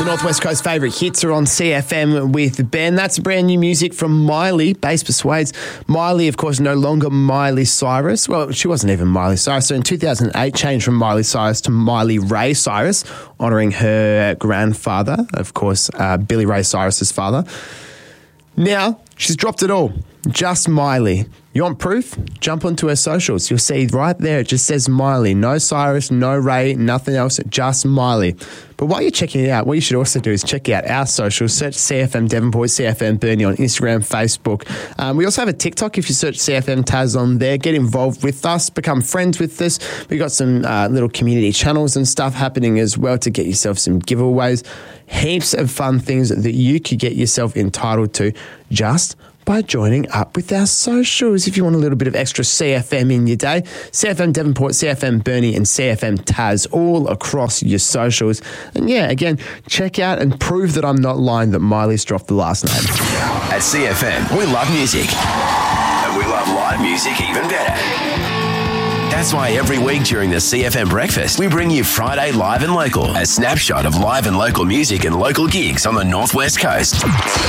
Northwest Coast favourite hits are on CFM with Ben. That's brand new music from Miley, Bass Persuades. Miley, of course, no longer Miley Cyrus. Well, she wasn't even Miley Cyrus. So in 2008, changed from Miley Cyrus to Miley Ray Cyrus, honouring her grandfather, of course, Billy Ray Cyrus's father. Now, she's dropped it all. Just Miley. You want proof? Jump onto her socials. You'll see right there, it just says Miley. No Cyrus, no Ray, nothing else, just Miley. But while you're checking it out, what you should also do is check out our socials. Search CFM Devonport, CFM Bernie on Instagram, Facebook. We also have a TikTok. If you search CFM Taz on there, get involved with us, become friends with us. We've got some little community channels and stuff happening as well to get yourself some giveaways. Heaps of fun things that you could get yourself entitled to just by joining up with our socials. If you want a little bit of extra CFM in your day, CFM Devonport, CFM Bernie and CFM Taz all across your socials. And yeah, again, check out and prove that I'm not lying that Miley's dropped the last name. At CFM, we love music. And we love live music even better. That's why every week during the CFM Breakfast, we bring you Friday Live and Local, a snapshot of live and local music and local gigs on the Northwest Coast.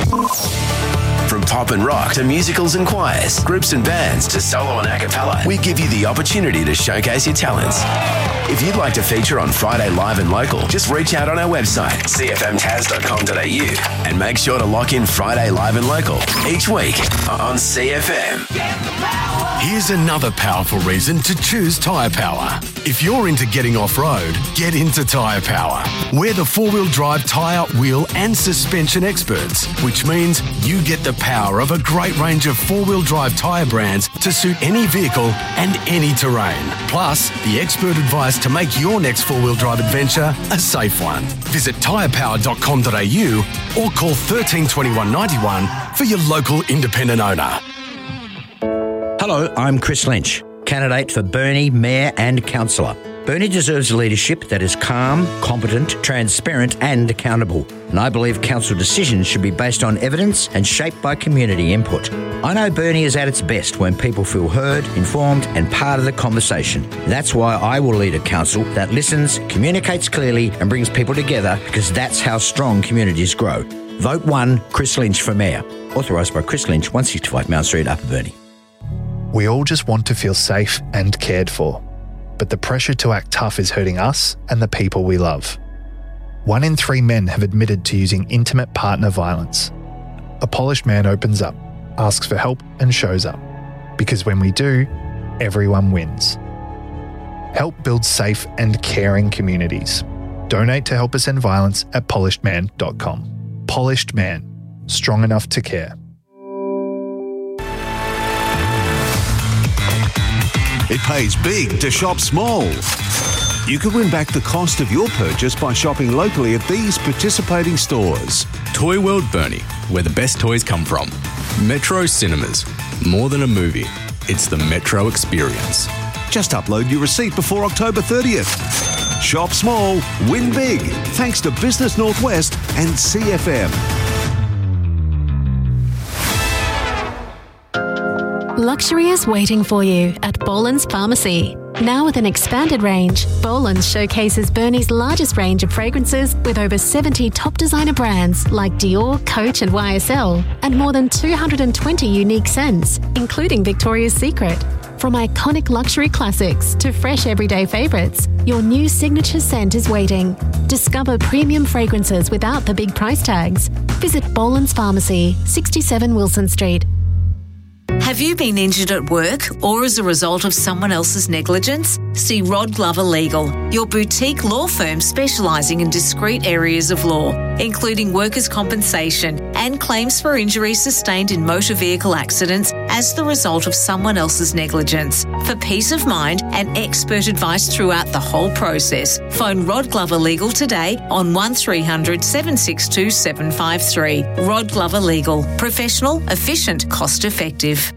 From pop and rock to musicals and choirs, groups and bands to solo and a cappella, we give you the opportunity to showcase your talents. If you'd like to feature on Friday Live and Local, just reach out on our website, cfmtaz.com.au, and make sure to lock in Friday Live and Local each week on CFM. Here's another powerful reason to choose Tyre Power. If you're into getting off-road, get into Tyre Power. We're the four-wheel drive tyre, wheel and suspension experts, which means you get the power of a great range of four-wheel drive tyre brands to suit any vehicle and any terrain. Plus, the expert advice to make your next four-wheel drive adventure a safe one. Visit tyrepower.com.au or call 13 21 91 for your local independent owner. Hello, I'm Chris Lynch, candidate for Burnie Mayor and Councillor. Burnie deserves leadership that is calm, competent, transparent and accountable. And I believe council decisions should be based on evidence and shaped by community input. I know Burnie is at its best when people feel heard, informed and part of the conversation. That's why I will lead a council that listens, communicates clearly and brings people together, because that's how strong communities grow. Vote 1, Chris Lynch for Mayor. Authorised by Chris Lynch, 165 Mount Street, Upper Burnie. We all just want to feel safe and cared for, but the pressure to act tough is hurting us and the people we love. 1 in 3 men have admitted to using intimate partner violence. A polished man opens up, asks for help and shows up. Because when we do, everyone wins. Help build safe and caring communities. Donate to Help Us End Violence at polishedman.com. Polished Man. Strong enough to care. It pays big to shop small. You could win back the cost of your purchase by shopping locally at these participating stores. Toy World Burnie, where the best toys come from. Metro Cinemas, more than a movie, it's the Metro experience. Just upload your receipt before October 30th. Shop small, win big, thanks to Business Northwest and CFM. Luxury is waiting for you at Boland's Pharmacy. Now with an expanded range, Boland's showcases Burnie's largest range of fragrances with over 70 top designer brands like Dior, Coach and YSL, and more than 220 unique scents, including Victoria's Secret. From iconic luxury classics to fresh everyday favourites, your new signature scent is waiting. Discover premium fragrances without the big price tags. Visit Boland's Pharmacy, 67 Wilson Street. Have you been injured at work or as a result of someone else's negligence? See Rod Glover Legal, your boutique law firm specialising in discrete areas of law, including workers' compensation and claims for injuries sustained in motor vehicle accidents as the result of someone else's negligence. For peace of mind and expert advice throughout the whole process, phone Rod Glover Legal today on 1300 762 753. Rod Glover Legal. Professional, efficient, cost effective.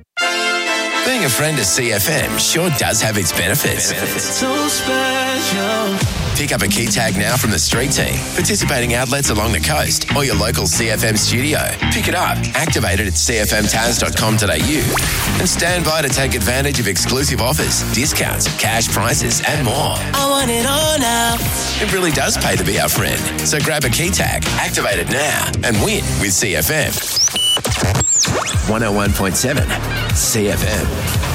Being a friend of CFM sure does have its benefits. So special. Pick up a key tag now from the street team, participating outlets along the coast, or your local CFM studio. Pick it up, activate it at cfmtaz.com.au, and stand by to take advantage of exclusive offers, discounts, cash prizes, and more. I want it all now. It really does pay to be our friend. So grab a key tag, activate it now, and win with CFM. 101.7 CFM.